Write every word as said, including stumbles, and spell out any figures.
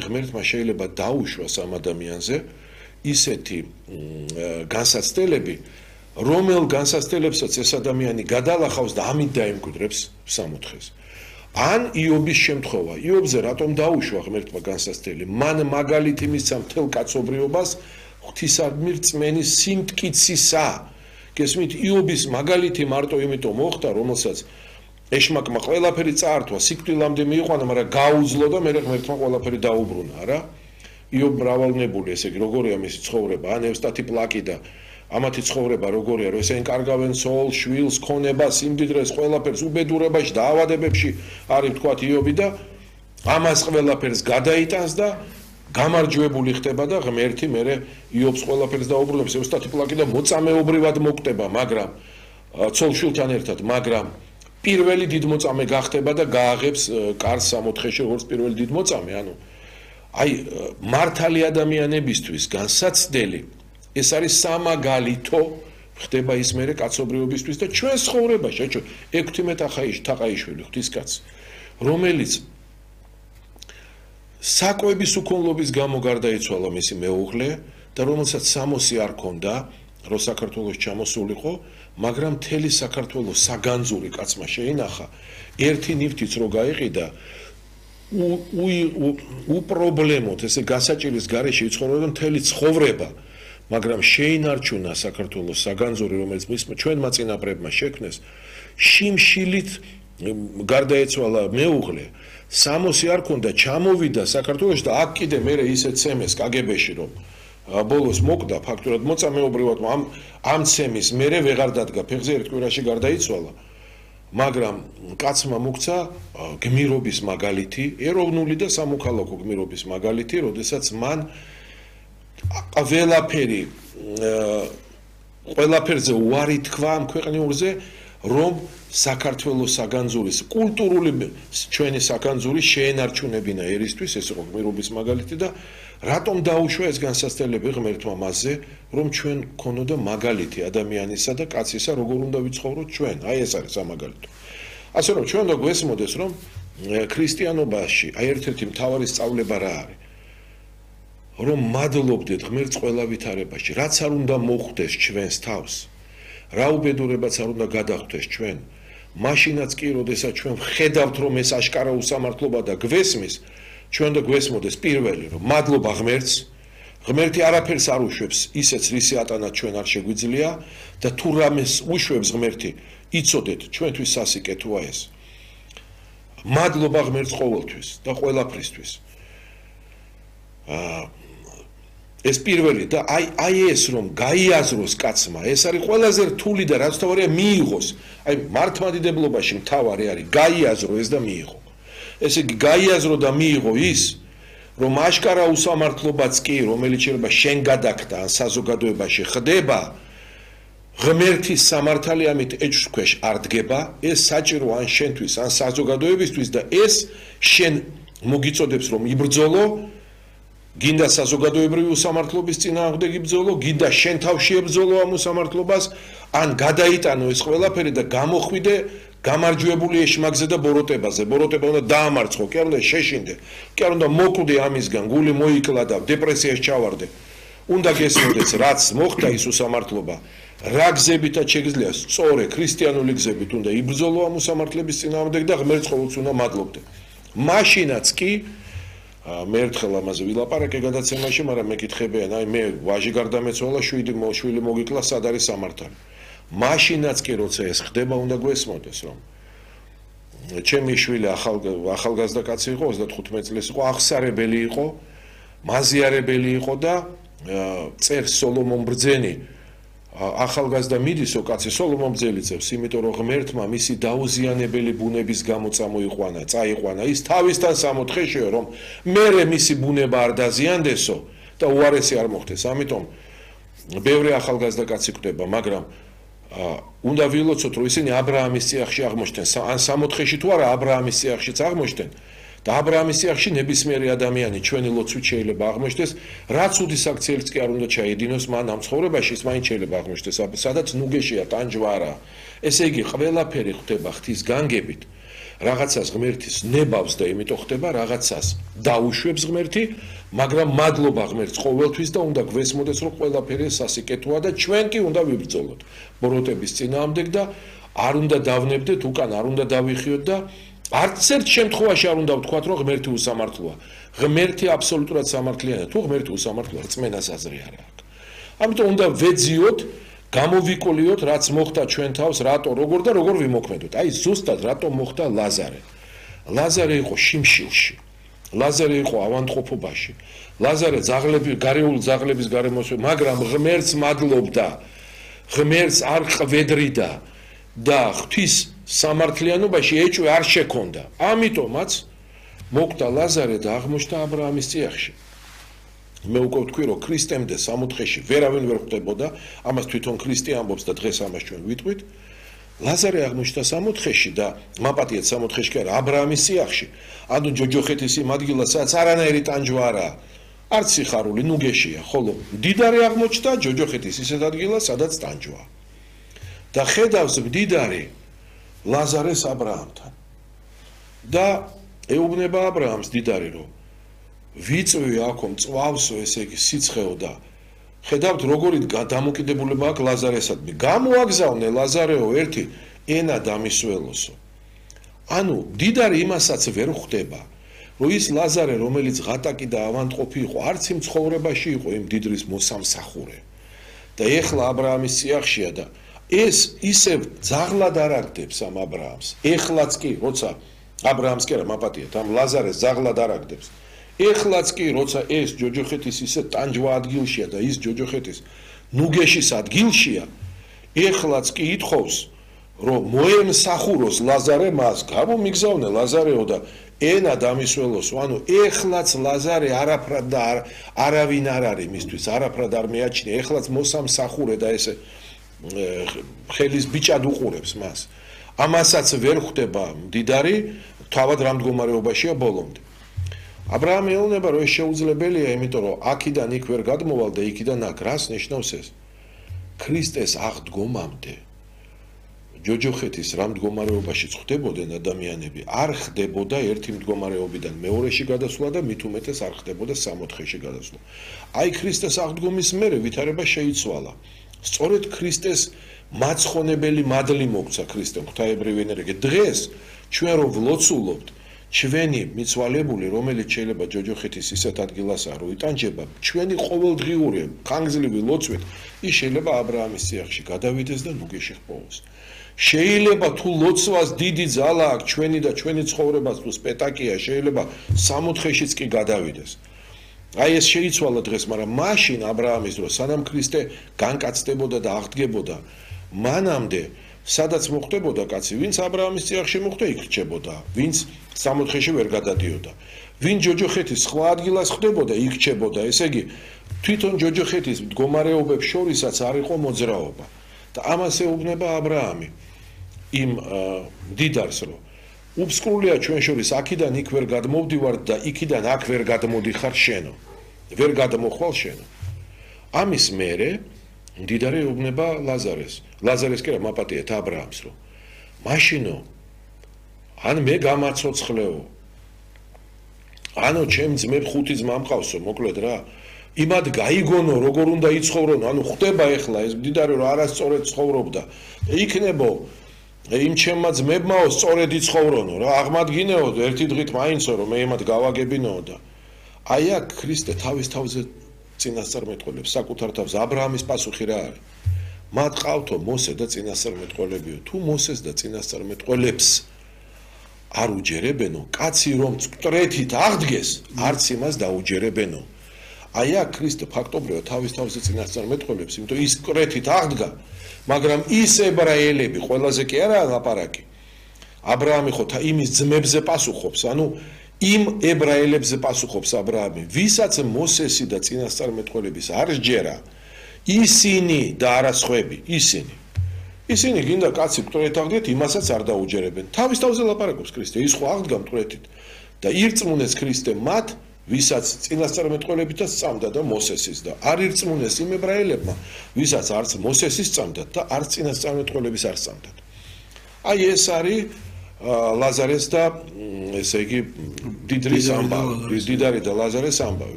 ღმერთმა შეიძლება დაუშვას ამ ადამიანზე ისეთი განსაცდელები, რომელ განსაცდელებსაც ეს ადამიანი გადალახავს და ამით დაემკვიდრებს სამოთხეს. ან იობის შემთხვევა, იობზე რატომ დაუშვა ღმერთმა განსაცდელი? მან მაგალითი მისცა მთელ კაცობრიობას ღვთისადმი რწმენის სიმტკიცისა. გესმით, იობის მაგალითი მარტო იმიტომ მოხდა, რომელსაც ეშმაკმა ყველაფერი წაართვა, სიკვდილამდე მიიყვანა, მაგრამ გაუძლო და მე ღმერთმა ყველაფერი დაუბრუნა, არა? იობ მრავალნებული, ესე იგი, როგორია მისი ცხოვრება, ან ევსტათი პლაკი და ამათი ცხოვრება როგორია, რომ ესენი კარგავენ ცოლს, შვილს, ქონებას, იმდიდრეს, ყველაფერს, უბედურებაში, დაავადებებში არის თქვათ იობი და ამას ყველაფერს გადაიტანს და გამარჯვებული ხდება და ღმერთი მერე იობს ყველაფერს დაუბრუნებს, ევსტათი პლაკი და მოწამეობრივად მოკვდება, მაგრამ ცოლ-შვილთან ერთად, მაგრამ პირველი დიდმოწამე გახდება და გააღებს კარს სამოთხეში, როგორც პირველი დიდმოწამე, ანუ აი მართალი ადამიანებისთვის განსაცდელი ეს არის სამაგალითო ხდება ის მერე კაცობრიობისთვის და ჩვენ ცხოვრებაში, აჩვენე ექვთიმე თაყაიშვილი ღვთისკაცი, რომელიც საკვების უქონლობის გამო გარდაიცვალა მისი მეუღლე და რომელსაც სამოსი არ ქონდა, რომ საქართველოს ჩამოსულიყო, მაგრამ მთელი საქართველოს საგანძური კაცმა შეინახა, ერთი ნივთიც რო გაიყიდა, უპრობლემოდ ესე გასაჭირის გარეშე იცხოვრებოდა მთელი ცხოვრება, მაგრამ შეინარჩუნა საქართველოს საგანძური, რომელიც ჩვენმა წინაპრებმა შექმნეს, შიმშილით გარდაეცვალა მეუღლე, სამოსი არ ქონდა, ჩამოვიდა საქართველოში და აქ კიდე მერე ისე ცემეს კაგებეში, რომ ბოლოს მოკვდა ფაქტურად მოწამეობრივად ამ ამ ცემის მერე ვეღარ დადგა ფეხზე ერთ კვირაში გარდაიცვალა, მაგრამ კაცმა მოგცა გმირობის მაგალითი, ეროვნული და სამოქალაქო გმირობის მაგალითი, როდესაც მან ყველაფერი ყველაფერზე უარი თქვა ამ ქვეყნიურზე, რომ საქართველოს საგანძურის კულტურული ჩვენი საგანძური შეენარჩუნებინა ერისთვის, ეს იყო გმირობის მაგალითი და რატომ დაუშვა ეს განსაცდელები ღმერთმა მასზე, რომ ჩვენ გქონოდა მაგალითი ადამიანისა და კაცისა, როგორ უნდა ვიცხოვროთ ჩვენ. აი ეს არის სამაგალითო. ასე რომ ჩვენ უნდა გვესმოდეს, რომ ქრისტიანობაში აი ერთ-ერთი მთავარი სწავლება რა არის? რომ მადლობდეთ ღმერთს ყველა ვითარებაში, რაც არ უნდა მოხვდეს ჩვენს თავს, რა უბედურებაც არ უნდა გადახვდეს ჩვენ, მაშინაც კი, როდესაც ჩვენ ვხედავთ, რომ ეს აშკარა უსამართლობა და გვესმის, ჩვენ და გვესმოდეს პირველი, რომ მადლობა ღმერთს, ღმერთი არაფერს არ უშვებს ისეც, რისი ატანაც ჩვენ არ შეგვიძლია და თუ რამეს უშვებს ღმერთი, იცოდეთ, ჩვენთვის სასიკეთოა ეს. მადლობა ღმერთს ყოველთვის და ყველაფრისთვის. აა ეს პირველი და აი აი ეს რომ გაიაზროს კაცმა, ეს არის ყველაზე რთული და რაც თავარია მიიღოს. აი მართლმადიდებლობაში მთავარი არის გაიაზრო ეს და მიიღო. ესე იგი გაიაზრო და მიიღო ის, რომ აშკარა უსამართლობაც კი, რომელიც შეიძლება შენ გადაგხდა ან საზოგადოებაში ხდება, ღმერთის სამართალი ამით ეჭვს ქვეშ არ დგება, ეს საჭირო ან შენთვის, ან საზოგადოებისთვის და ეს შენ მოგიწოდებს რომ იბრძოლო, გინდა საზოგადოებრივი უსამართლობის წინააღმდეგ იბრძოლო, გინდა შენ თავში ებრძოლო ამ უსამართლობას, ან გადაიტანო ეს ყველაფერი და გამოხვიდე გამარჯვებული ეშმაკზე და ბოროტებაზე. ბოროტება უნდა დაამარცხო, კი არ უნდა შეშინდე, კი არ უნდა მოკვდე ამისგან, გული მოიკლა და დეპრესიაში ჩავარდე. უნდა გესმოდეს, რაც მოხდა ის უსამართლობა, რა გზებითაც შეგიძლია, სწორე ქრისტიანული გზებით უნდა იბრძოლო ამ უსამართლების წინააღმდეგ და ღმერთს ყოველთვის უნდა მადლობდე. მაშინაც კი მე ერთხელ ამაზე ვილაპარაკე გადაცემაში, მაგრამ მეკითხებიან, აი მე ვაჟი გარდამეცვალა, შვილი შვილი მოგიკლა, სად არის სამართალი? მაშინაც კი როცა ეს ხდება, უნდა გვესმოდეს, რომ ჩემი შვილი ახალგაზრდა კაცი იყო, ოცდათხუთმეტი წლის იყო, აღსარებელი იყო, მაზიარებელი იყო და წერს სოლომონ ბრძენი ახალგაზრდა მიდისო კაცი სოლომონ ბრძენი წერს, იმიტომ რომ ღმერთმა მისი დაუზიანებელი ბუნების გამო წამოიყვანა, წაიყვანა ის თავისთან სამოთხეშიო, რომ მერე მისი ბუნება არ დაზიანდესო და უარესი არ მოხდეს. ამიტომ ბევრი ახალგაზრდა კაცი კვდება, მაგრამ უნდა ვილოცოთ, რომ ისინი ა ブラ ამის წიაღში აღმოჩნდნენ, ან სამოთხეში თუ არა ა ブラ ამის წიაღშიც აღმოჩნდნენ. და ა ブラ ამის წიაღში ნებისმიერი ადამიანი ჩვენი ლოცვით შეიძლება აღმოჩნდეს, რაც უდის აქციელიც კი არ უნდა ჩაედინოს მან ამ ცხოვრებაში, ის მაინც შეიძლება აღმოჩნდეს, სადაც ნუგეშია, ტანჯვარა. ესე იგი, ყველაფერი ხდება ღვთის განგებით, რაღაცას ღმერთის ნებავს და იმიტომ ხდება, რაღაცას დაუშვებს ღმერთი, მაგრამ მადლობა ღმერთს ყოველთვის და უნდა გვესმოდეს, რომ ყველაფერი სასიკეთოა და ჩვენ კი უნდა ვიბრძოლოთ ბოროტების წინააღმდეგ და არ უნდა დავნებდეთ უკან, არ უნდა დავიხიოთ და არც ერთ შემთხვევაში არ უნდა ვთქვათ, რომ ღმერთი უსამართლოა. ღმერთი აბსოლუტურად სამართლიანია. თუ ღმერთი უსამართლოა, რწმენას აზრი არ აქვს. ამიტომ უნდა ვეძიოთ, გამოვიკოლიოთ, რაც მოხდა ჩვენ თავს, რატო, როგორ და როგორ ვიმოქმედოთ. აი ზუსტად რატომ მოხდა ლაზარე. ლაზარე იყო შიმშილში. ლაზარე იყო ავანტყოფობაში. ლაზარე ძაღლები, გარეულ ძაღლების გარემოს, მაგრამ ღმერთს მადლობდა. ღმერთს არ ყვედრიდა და ღვთის სამართლიანობაში ეჭვი არ შექონდა. ამიტომაც მოკვდა ლაზარე და აღმოჩნდა ა ブラ ამის წიაღში. მე უკვე ვთქვი, რომ ქრისტემდე სამოთხეში ვერავინ ვერ ხვდებოდა, ამას თვითონ ქრისტე ამბობს და დღეს ამას ჩვენ ვიტყვით. ლაზარე აღმოჩნდა სამოთხეში და მაპატიეთ სამოთხეში კი არა, ა ブラ ამის წიაღში. ანუ ჯოჯოხეთის იმ ადგილას, სადაც არანაირი ტანჯვა არაა, არც სიხარული, ნუ გეშია, ხოლო მდიდარი აღმოჩნდა ჯოჯოხეთის ისეთ ადგილას, სადაც ტანჯვაა. და ხედავს მდიდარი ლაზარეს ა ブラ ამთან. და ეუბნება ა ブラ ამს მდიდარი, რომ ვიწვი აქ მწვავსო, ესე იგი სიცხეო და ხედავთ როგორი დამოკიდებულება აქვს ლაზარესადმი. გამოაგზავნე ლაზარეო ერთი ენა დამისველოსო. ანუ მდიდარი იმასაც ვერ ხვდება, რომ ის ლაზარე, რომელიც ღატაკი და ავანტყოფი იყო, არც იმ ცხოვრებაში იყო იმ მდიდრის მოსამსახურე. და ეხლა ა ブラ ამის წიაღშია და ეს ისევ ძაღლად არ აგდებს ამ ა ブラ ამს. ეხლაც კი, როცა ა ブラ ამს კი არა მაპატიეთ, ამ ლაზარეს ძაღლად არ აგდებს. ეხლაც კი, როცა ეს ჯოჯოხეთის ისე ტანჯვა ადგილშია და ის ჯოჯოხეთის ნუგეშის ადგილშია, ეხლაც კი ითხოვს, რომ მოემსახუროს ლაზარე მას, გამომიგზავნე ლაზარეო და ენა დამისველოსო. ანუ ეხლაც ლაზარე არაფრად და არავინ არ არის მისთვის, არაფრად არ მეაჩნია, ეხლაც მოსამსახურე და ესე ხელის ბიჭად უყურებს მას. ამასაც ვერ ხვდება მდიდარი, თავად რა მდგომარეობაშია ბოლომდე. ა ブラ ამი ეუბნება, რომ ეს შეუძლებელია, იმიტომ რომ აქედან იქ ვერ გადმოვალ და იქიდან აქ. რას ნიშნავს ეს? ქრისტეს აღდგომამდე ჯოჯოხეთის რა მდგომარეობაში ხდებოდნენ ადამიანები, არ ხდებოდა ერთი მდგომარეობიდან მეორეში გადასვლა და მით უმეტეს არ ხდებოდა სამოთხეში გადასვლა. აი ქრისტეს აღდგომის მერე ვითარება შეიცვალა. სწორედ ქრისტეს მაცხონებელი მადლი მოგცა ქრისტემ, ღვთაებრივი ენერგია. დღეს ჩვენ რო ვლოცულობთ, ჩვენი მიცვალებული, რომელიც შეიძლება ჯოჯოხეთის ისეთ ადგილასაა, რომ იტანჯება, ჩვენი ყოველდღიური ხანგრძლივი ლოცვით, ის შეიძლება ა ブラ ამის წიაღში გადავიდეს და ნუგეში ხპოვოს. შეიძლება თუ ლოცვას დიდი ძალა აქვს ჩვენი და ჩვენი ცხოვრებას თუ სპეტაკია, შეიძლება სამოთხეშიც კი გადავიდეს. აი ეს შეიცვალა დღეს, მაგრამ მაშინ ა ブラ ამის დროს, სანამ ქრისტე განკაცდებოდა და აღდგებოდა, მანამდე სადაც მოხდებოდა კაცი, ვინც ა ブラ ამის წიაღში მოხდა, იქ რჩებოდა, ვინც სამოთხეში ვერ გადადიოდა. ვინ ჯოჯოხეთის სხვა ადგილას ხდებოდა, იქ რჩებოდა. ესე იგი, თვითონ ჯოჯოხეთის მდგომარეობებს შორისაც არ იყო მოძრაობა. და ამას ეუბნება ა ブラ ამი იმ მდიდარს, რომ უბსკრულია ჩვენ შორის, აქედან იქ ვერ გადმოვდივარ და იქიდან აქ ვერ გადმოდიხარ შენო. ვერ გადმოხვალ შენო. ამის მერე მდიდარი ეუბნება ლაზარეს. ლაზარეს კი რა მაპატიეთ ა ブラ ამს, რომ მაშინო ან მე გამაცოცხლეო. ანუ ჩემ ძმებ ხუთი ძმა მყავსო, მოკლედ რა. იმად გაიგონო, როგორ უნდა იცხოვრონ, ანუ ხდება ეხლა ეს მდიდარი, რომ არასწორად ცხოვრობდა. იქნებო იმ ჩემმა ძმებმაო სწორედ იცხოვრონო, რა აღმადგინეო ერთი დღით მაინცო, რომ მე იმად გავაგებინოო და აი აქ ქრისტე თავის თავზე წინასწარმეტყველებს საკუთარ თავს. ა ブラ ამის პასუხი რა არის? მათ ყავთო მოსე და წინასწარმეტყველებიო. თუ მოსეს და წინასწარმეტყველებს არ უჯერებენო, კაცი რომ მწვრეთით აღდგეს, არც იმას დაუჯერებენო. აი აქ ქრისტე ფაქტობრივად თავის თავზე წინასწარმეტყველებს, იმიტომ ის მწვრეთით აღდგა, მაგრამ ის ებრაელები ყველაზე კი არაა ლაპარაკი. ა ブラ ამი ხო იმის ძმებზე პასუხობს, ანუ იმ ებრაელებზე პასუხობს ა ブラ ამი, ვისაც მოსესი და წინასწარმეტყველების არ სჯერა, ისინი და არა სხვები, ისინი. ისინი გინდა კაცი მწვრეთით აღდგეთ, იმასაც არ დაუჯერებენ. თავის თავზე ლაპარაკობს ქრისტე, ის ხო აღდგა მწვრეთით და ირწმუნეს ქრისტე მათ, ვისაც წინასწარმეტყველებითაც სწამდა და მოსესის და არ ირწმუნეს იმ ებრაელებმა, ვისაც არც მოსესის სწამდათ და არც წინასწარმეტყველების არ სწამდათ. აი ეს არის ლაზარეს და ესე იგი დიდრის ამბავი, დიდარი და ლაზარეს ამბავი.